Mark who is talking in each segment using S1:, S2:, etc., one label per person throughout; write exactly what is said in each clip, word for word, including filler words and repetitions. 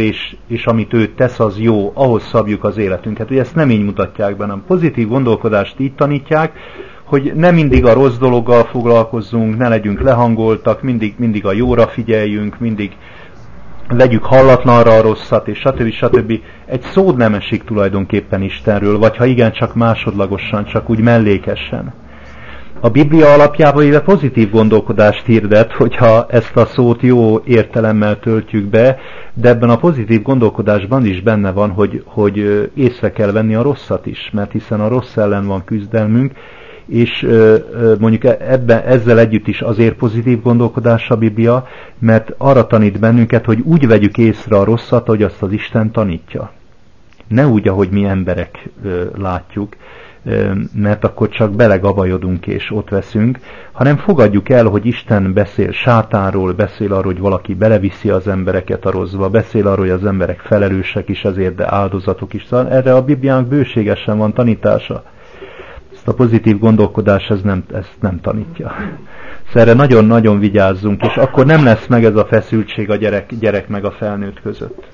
S1: és, és amit ő tesz, az jó, ahhoz szabjuk az életünket. Ugye ezt nem így mutatják be, hanem pozitív gondolkodást így tanítják, hogy nem mindig a rossz dologgal foglalkozzunk, ne legyünk lehangoltak, mindig, mindig a jóra figyeljünk, mindig vegyük hallatlanra a rosszat, és stb. stb. Egy szó nem esik tulajdonképpen Istenről, vagy ha igen, csak másodlagosan, csak úgy mellékesen. A Biblia alapjában éve pozitív gondolkodást hirdet, hogyha ezt a szót jó értelemmel töltjük be, de ebben a pozitív gondolkodásban is benne van, hogy, hogy észre kell venni a rosszat is, mert hiszen a rossz ellen van küzdelmünk, és mondjuk ebben, ezzel együtt is azért pozitív gondolkodás a Biblia, mert arra tanít bennünket, hogy úgy vegyük észre a rosszat, hogy azt az Isten tanítja. Ne úgy, ahogy mi emberek látjuk, mert akkor csak belegabajodunk és ott veszünk, hanem fogadjuk el, hogy Isten beszél sátánról, beszél arról, hogy valaki beleviszi az embereket a rosszba, beszél arról, hogy az emberek felelősek is ezért, de áldozatok is. Erre a Bibliának bőségesen van tanítása. Ezt a pozitív gondolkodás ez nem, ezt nem tanítja. Szóval erre nagyon-nagyon vigyázzunk, és akkor nem lesz meg ez a feszültség a gyerek, gyerek meg a felnőtt között.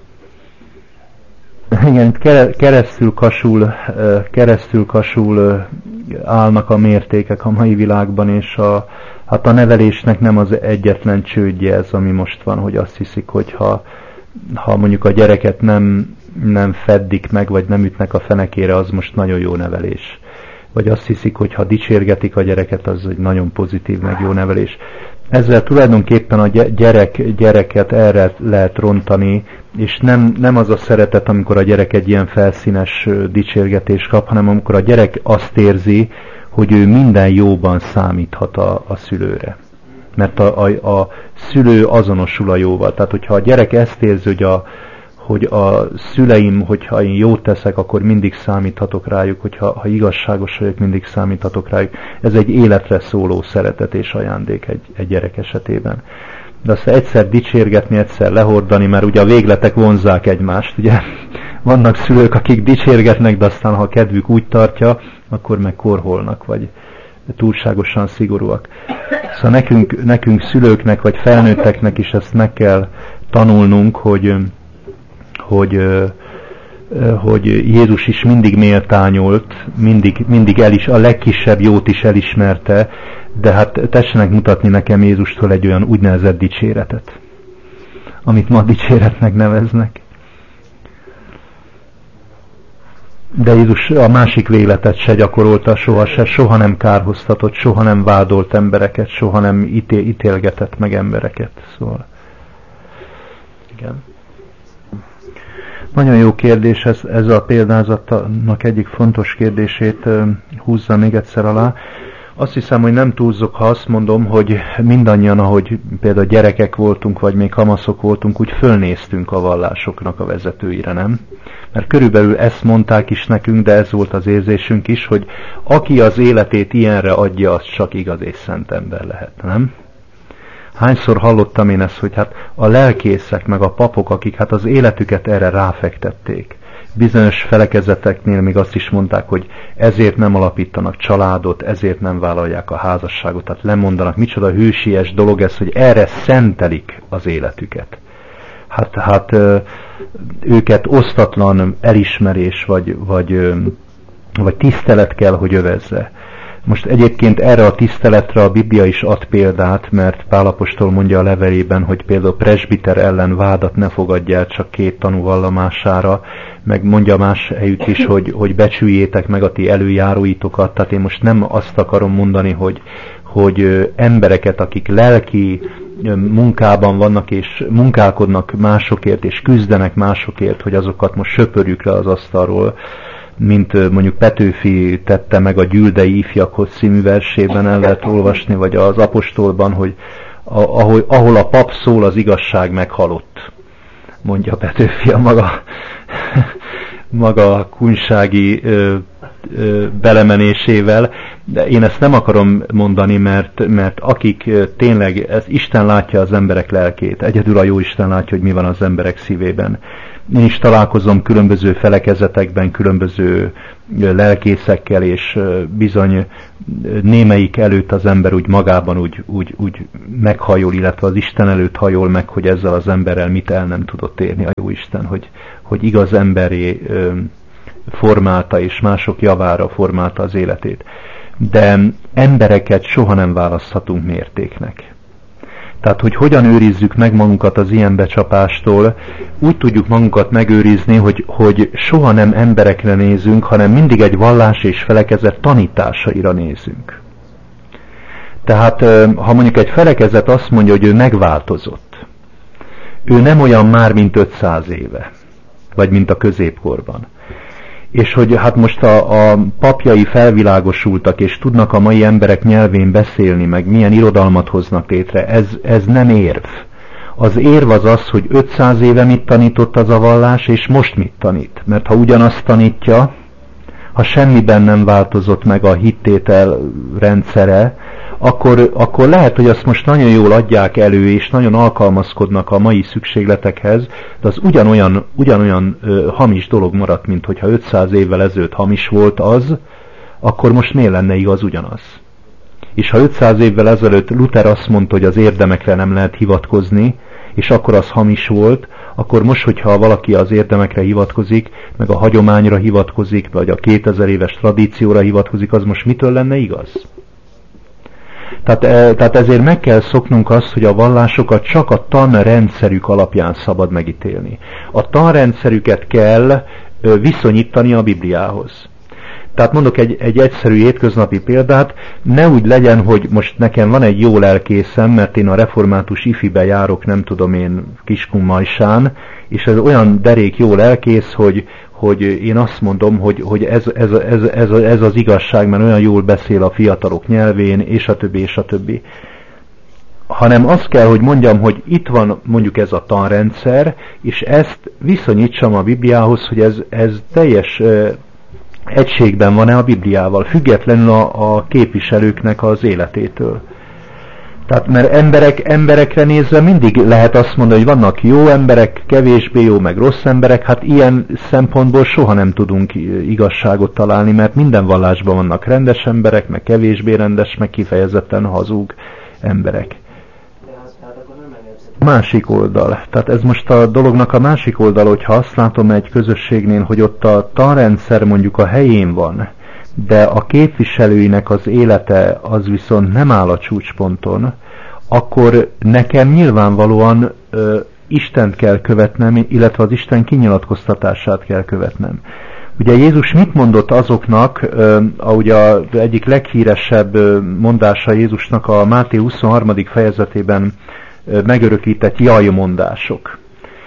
S1: Igen, keresztül kasul, keresztül kasul állnak a mértékek a mai világban, és a, hát a nevelésnek nem az egyetlen csődje ez, ami most van, hogy azt hiszik, hogy ha, ha mondjuk a gyereket nem, nem feddik meg, vagy nem ütnek a fenekére, az most nagyon jó nevelés. Vagy azt hiszik, hogy ha dicsérgetik a gyereket, az egy nagyon pozitív, meg jó nevelés. Ezzel tulajdonképpen a gyerek, gyereket erre lehet rontani, és nem, nem az a szeretet, amikor a gyerek egy ilyen felszínes dicsérgetést kap, hanem amikor a gyerek azt érzi, hogy ő minden jóban számíthat a, a szülőre. Mert a, a, a szülő azonosul a jóval. Tehát, hogyha a gyerek ezt érzi, hogy a, hogy a szüleim, hogyha én jót teszek, akkor mindig számíthatok rájuk, hogyha ha igazságos vagyok, mindig számíthatok rájuk. Ez egy életre szóló szeretet és ajándék egy, egy gyerek esetében. De azt egyszer dicsérgetni, egyszer lehordani, mert ugye a végletek vonzzák egymást. Ugye vannak szülők, akik dicsérgetnek, de aztán ha a kedvük úgy tartja, akkor meg korholnak, vagy túlságosan szigorúak. Szóval nekünk, nekünk szülőknek, vagy felnőtteknek is ezt meg kell tanulnunk, hogy Hogy, hogy Jézus is mindig méltányolt, mindig, mindig el is, a legkisebb jót is elismerte, de hát tessenek mutatni nekem Jézustól egy olyan úgynevezett dicséretet, amit ma dicséretnek neveznek. De Jézus a másik végletet se gyakorolta soha se, soha nem kárhoztatott, soha nem vádolt embereket, soha nem ítél, ítélgetett meg embereket. Szóval, igen. Nagyon jó kérdés, ez, ez a példázatnak egyik fontos kérdését húzza még egyszer alá. Azt hiszem, hogy nem túlzok, ha azt mondom, hogy mindannyian, ahogy például gyerekek voltunk, vagy még kamaszok voltunk, úgy fölnéztünk a vallásoknak a vezetőire, nem? Mert körülbelül ezt mondták is nekünk, de ez volt az érzésünk is, hogy aki az életét ilyenre adja, az csak igaz és szent ember lehet, nem? Hányszor hallottam én ezt, hogy hát a lelkészek meg a papok, akik hát az életüket erre ráfektették. Bizonyos felekezeteknél még azt is mondták, hogy ezért nem alapítanak családot, ezért nem vállalják a házasságot, tehát lemondanak. Micsoda hősies dolog ez, hogy erre szentelik az életüket. Hát, hát őket osztatlan elismerés vagy, vagy, vagy tisztelet kell, hogy övezze. Most egyébként erre a tiszteletre a Biblia is ad példát, mert Pál apostol mondja a levelében, hogy például presbiter ellen vádat ne fogadj el csak két tanú vallomására, meg mondja más helyütt is, hogy, hogy becsüljétek meg a ti előjáróitokat. Tehát én most nem azt akarom mondani, hogy, hogy embereket, akik lelki munkában vannak és munkálkodnak másokért és küzdenek másokért, hogy azokat most söpörjük le az asztalról, mint mondjuk Petőfi tette meg a Gyüldei ifjakhoz című versében, el lehet olvasni, vagy az apostolban, hogy ahol, ahol a pap szól, az igazság meghalott, mondja Petőfi a maga, maga kunsági ö, ö, belemenésével. De én ezt nem akarom mondani, mert, mert akik tényleg, ez Isten látja az emberek lelkét, egyedül a jó Isten látja, hogy mi van az emberek szívében. én is találkozom különböző felekezetekben, különböző lelkészekkel, és bizony némelyik előtt az ember úgy magában úgy, úgy, úgy meghajol, illetve az Isten előtt hajol meg, hogy ezzel az emberrel mit el nem tudott érni a Jóisten, hogy, hogy igaz emberé formálta és mások javára formálta az életét. De embereket soha nem választhatunk mértéknek. Tehát, hogy hogyan őrizzük meg magunkat az ilyen becsapástól, úgy tudjuk magunkat megőrizni, hogy, hogy soha nem emberekre nézünk, hanem mindig egy vallás és felekezet tanításaira nézünk. Tehát, ha mondjuk egy felekezet azt mondja, hogy ő megváltozott, ő nem olyan már, mint ötszáz éve, vagy mint a középkorban. És hogy hát most a, a papjai felvilágosultak, és tudnak a mai emberek nyelvén beszélni, meg milyen irodalmat hoznak létre, ez, ez nem érv. Az érv az az, hogy ötszáz éve mit tanított az a vallás, és most mit tanít. Mert ha ugyanazt tanítja, ha semmiben nem változott meg a hittétel rendszere, akkor, akkor lehet, hogy azt most nagyon jól adják elő, és nagyon alkalmazkodnak a mai szükségletekhez, de az ugyanolyan, ugyanolyan ö, hamis dolog maradt, mint hogyha ötszáz évvel ezelőtt hamis volt az, akkor most miért lenne igaz ugyanaz? És ha ötszáz évvel ezelőtt Luther azt mondta, hogy az érdemekre nem lehet hivatkozni, és akkor az hamis volt, akkor most, hogyha valaki az érdemekre hivatkozik, meg a hagyományra hivatkozik, vagy a kétezer éves tradícióra hivatkozik, az most mitől lenne igaz? Tehát, tehát ezért meg kell szoknunk azt, hogy a vallásokat csak a tanrendszerük alapján szabad megítélni. A tanrendszerüket kell viszonyítani a Bibliához. Tehát mondok egy, egy egyszerű hétköznapi példát, ne úgy legyen, hogy most nekem van egy jó lelkészem, mert én a református ifibe járok, nem tudom én, Kiskunmajsán, és ez olyan derék jó lelkész, hogy, hogy én azt mondom, hogy, hogy ez, ez, ez, ez, ez az igazság, mert olyan jól beszél a fiatalok nyelvén, és a többi, és a többi. Hanem azt kell, hogy mondjam, hogy itt van mondjuk ez a tanrendszer, és ezt viszonyítsam a Bibliához, hogy ez, ez teljes egységben van-e a Bibliával, függetlenül a, a képviselőknek az életétől. Tehát, mert emberek, emberekre nézve mindig lehet azt mondani, hogy vannak jó emberek, kevésbé jó, meg rossz emberek, hát ilyen szempontból soha nem tudunk igazságot találni, mert minden vallásban vannak rendes emberek, meg kevésbé rendes, meg kifejezetten hazug emberek. Másik oldal. Tehát ez most a dolognak a másik oldal, hogyha azt látom egy közösségnél, hogy ott a tanrendszer mondjuk a helyén van, de a képviselőinek az élete az viszont nem áll a csúcsponton, akkor nekem nyilvánvalóan ö, Istent kell követnem, illetve az Isten kinyilatkoztatását kell követnem. Ugye Jézus mit mondott azoknak, ö, ahogy az egyik leghíresebb mondása Jézusnak a Máté huszonharmadik fejezetében ö, megörökített jajmondások.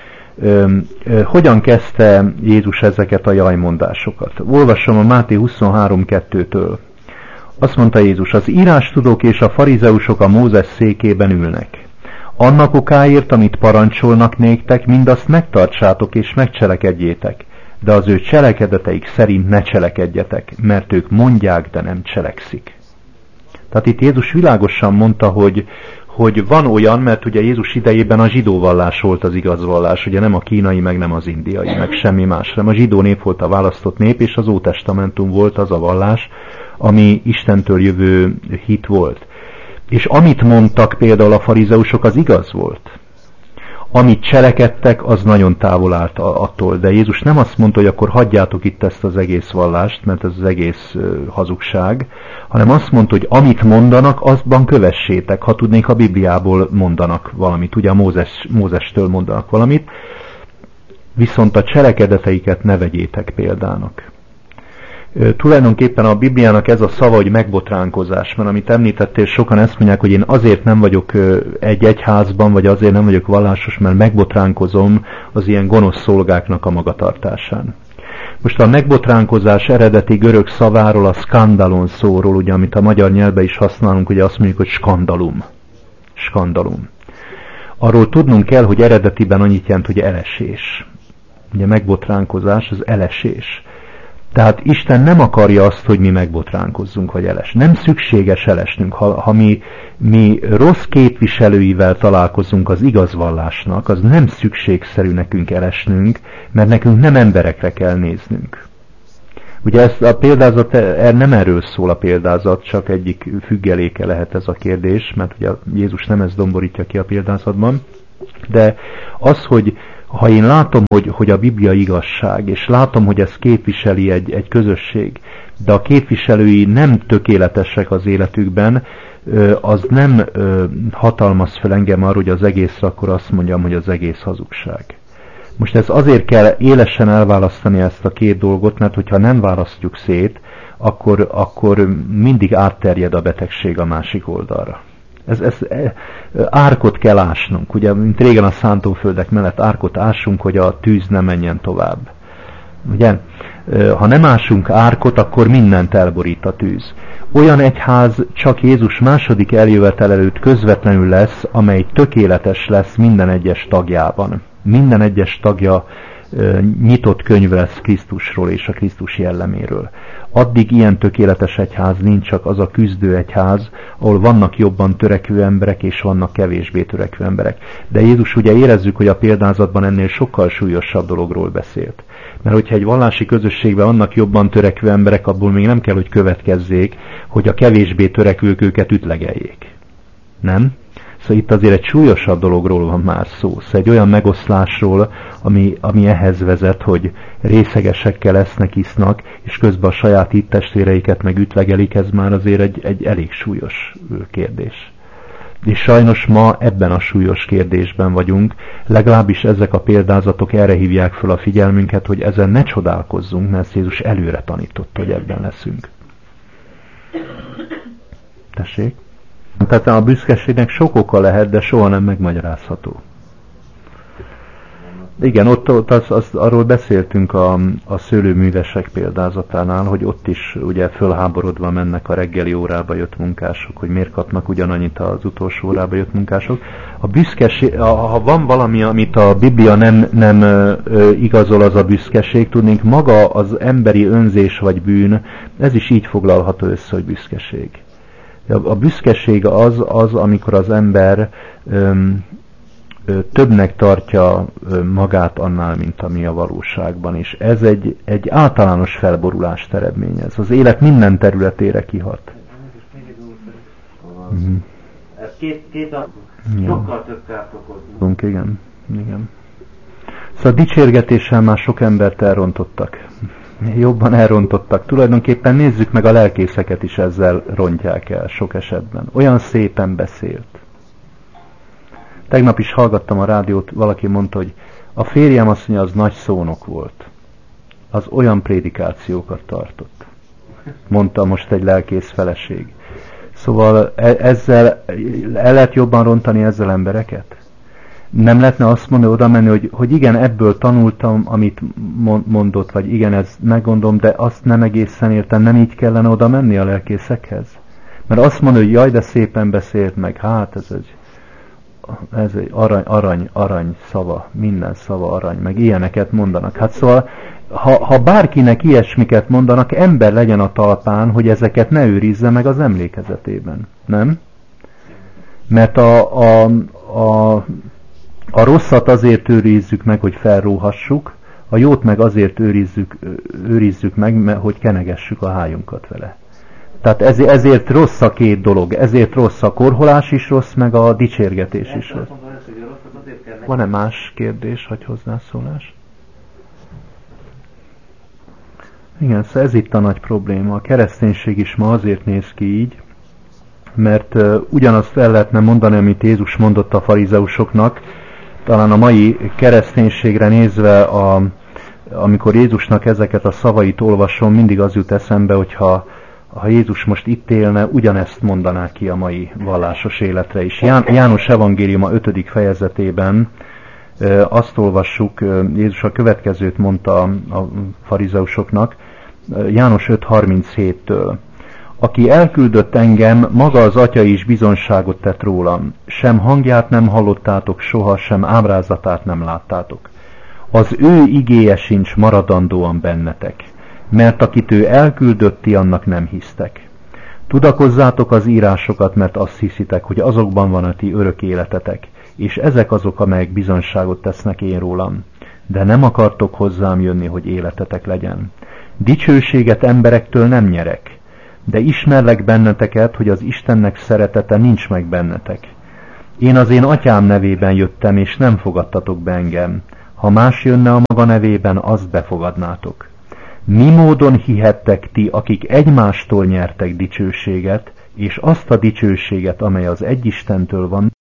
S1: Ö, ö, hogyan kezdte Jézus ezeket a jajmondásokat? Olvasom a Máté huszonhárom kettőtől. Azt mondta Jézus, az írástudók és a farizeusok a Mózes székében ülnek. Annak okáért, amit parancsolnak néktek, mindazt megtartsátok és megcselekedjétek, de az ő cselekedeteik szerint ne cselekedjetek, mert ők mondják, de nem cselekszik. Tehát itt Jézus világosan mondta, hogy, hogy van olyan, mert ugye Jézus idejében a zsidó vallás volt az igaz vallás, ugye nem a kínai, meg nem az indiai, meg semmi más, hanem a zsidó nép volt a választott nép, és az Ótestamentum volt az a vallás, ami Istentől jövő hit volt. És amit mondtak például a farizeusok, az igaz volt. Amit cselekedtek, az nagyon távol állt attól. De Jézus nem azt mondta, hogy akkor hagyjátok itt ezt az egész vallást, mert ez az egész hazugság, hanem azt mondta, hogy amit mondanak, azban kövessétek. Ha tudnék, a Bibliából mondanak valamit, ugye a Mózes, Mózestől mondanak valamit, viszont a cselekedeteiket ne vegyétek példának. Tulajdonképpen a Bibliának ez a szava, hogy megbotránkozás, mert amit említettél, sokan ezt mondják, hogy én azért nem vagyok egy egyházban, vagy azért nem vagyok vallásos, mert megbotránkozom az ilyen gonosz szolgáknak a magatartásán. Most a megbotránkozás eredeti görög szaváról, a skandalon szóról, ugye, amit a magyar nyelvben is használunk, ugye azt mondjuk, hogy skandalum. Skandalum. Arról tudnunk kell, hogy eredetiben annyit jelent, hogy elesés. Ugye megbotránkozás, az elesés. Tehát Isten nem akarja azt, hogy mi megbotránkozzunk, vagy eles. Nem szükséges elesnünk. Ha, ha mi, mi rossz képviselőivel találkozunk az igazvallásnak, az nem szükségszerű nekünk elesnünk, mert nekünk nem emberekre kell néznünk. Ugye ez a példázat nem erről szól a példázat, csak egyik függeléke lehet ez a kérdés, mert ugye Jézus nem ezt domborítja ki a példázatban, de az, hogy ha én látom, hogy, hogy a Biblia igazság, és látom, hogy ez képviseli egy, egy közösség, de a képviselői nem tökéletesek az életükben, az nem hatalmaz fel engem arra, hogy az egészre akkor azt mondjam, hogy az egész hazugság. Most ez azért kell élesen elválasztani ezt a két dolgot, mert hogyha nem választjuk szét, akkor, akkor mindig átterjed a betegség a másik oldalra. Ez, ez, árkot kell ásnunk, ugye, mint régen a szántóföldek mellett árkot ásunk, hogy a tűz ne menjen tovább. Ugye? Ha nem ásunk árkot, akkor mindent elborít a tűz. Olyan egyház csak Jézus második eljövetel előtt közvetlenül lesz, amely tökéletes lesz minden egyes tagjában. Minden egyes tagja e, nyitott könyv lesz Krisztusról és a Krisztus jelleméről. Addig ilyen tökéletes egyház nincs, csak az a küzdő egyház, ahol vannak jobban törekvő emberek és vannak kevésbé törekvő emberek. De Jézus ugye érezzük, hogy a példázatban ennél sokkal súlyosabb dologról beszélt. Mert hogyha egy vallási közösségben vannak jobban törekvő emberek, abból még nem kell, hogy következzék, hogy a kevésbé törekvők őket ütlegeljék. Nem? Szóval itt azért egy súlyosabb dologról van már szó. Szóval egy olyan megoszlásról, ami, ami ehhez vezet, hogy részegesekkel lesznek, isznak, és közben a saját hittestvéreiket meg ütlegelik, ez már azért egy, egy elég súlyos kérdés. És sajnos ma ebben a súlyos kérdésben vagyunk, legalábbis ezek a példázatok erre hívják fel a figyelmünket, hogy ezen ne csodálkozzunk, mert Jézus előre tanított, hogy ebben leszünk. Tessék? Tehát a büszkeségnek sok oka lehet, de soha nem megmagyarázható. Igen, ott, ott az, az, arról beszéltünk a, a szőlőművesek példázatánál, hogy ott is ugye fölháborodva mennek a reggeli órába jött munkások, hogy miért kapnak ugyanannyit az utolsó órába jött munkások. A büszkeség, ha van valami, amit a Biblia nem, nem ö, igazol, az a büszkeség, tudnénk, maga az emberi önzés vagy bűn, ez is így foglalható össze, hogy büszkeség. A büszkeség az, az, amikor az ember öm, ö, többnek tartja ö, magát annál, mint ami a valóságban. És ez egy, egy általános felborulást eredményez. Az élet minden területére kihat. Mm-hmm.
S2: Ez két, két a... sokkal több kárt okozunk.
S1: Igen, igen. Szóval a dicsérgetéssel már sok embert elrontottak. Jobban elrontottak. Tulajdonképpen nézzük meg, a lelkészeket is ezzel rontják el sok esetben. Olyan szépen beszélt. Tegnap is hallgattam a rádiót, valaki mondta, hogy a férjem azt mondja, az nagy szónok volt. Az olyan prédikációkat tartott. Mondta most egy lelkész feleség. Szóval ezzel el lehet jobban rontani ezzel embereket? Nem lehetne azt mondani, oda menni, hogy, hogy igen, ebből tanultam, amit mondott, vagy igen, ezt meggondolom, de azt nem egészen értem, nem így kellene oda menni a lelkészekhez? Mert azt mondja, hogy jaj, de szépen beszélt meg, hát ez egy, ez egy arany, arany, arany szava, minden szava arany, meg ilyeneket mondanak. Hát szóval, ha, ha bárkinek ilyesmiket mondanak, ember legyen a talpán, hogy ezeket ne őrizze meg az emlékezetében, nem? Mert a, a, a A rosszat azért őrizzük meg, hogy felróhassuk, a jót meg azért őrizzük, őrizzük meg, hogy kenegessük a hájunkat vele. Tehát ezért, ezért rossz a két dolog, ezért rossz a korholás is rossz, meg a dicsérgetés is rossz. Van-e más kérdés, vagy hozzászólás? Igen, szóval ez itt a nagy probléma. A kereszténység is ma azért néz ki így, mert uh, ugyanazt el lehetne mondani, amit Jézus mondott a farizeusoknak. Talán a mai kereszténységre nézve, a, amikor Jézusnak ezeket a szavait olvasom, mindig az jut eszembe, hogyha ha Jézus most itt élne, ugyanezt mondaná ki a mai vallásos életre is. Ján, János evangéliuma ötödik fejezetében e, azt olvassuk, Jézus a következőt mondta a farizeusoknak, János öt harminchéttől. Aki elküldött engem, maga az Atya is bizonságot tett rólam. Sem hangját nem hallottátok soha, sem ábrázatát nem láttátok. Az ő igéje sincs maradandóan bennetek, mert akit ő elküldött, ti annak nem hisztek. Tudakozzátok az írásokat, mert azt hiszitek, hogy azokban van a ti örök életetek, és ezek azok, amelyek bizonyságot tesznek én rólam. De nem akartok hozzám jönni, hogy életetek legyen. Dicsőséget emberektől nem nyerek, de ismerlek benneteket, hogy az Istennek szeretete nincs meg bennetek. Én az én atyám nevében jöttem, és nem fogadtatok be engem. Ha más jönne a maga nevében, azt befogadnátok. Mi módon hihettek ti, akik egymástól nyertek dicsőséget, és azt a dicsőséget, amely az egy Istentől van,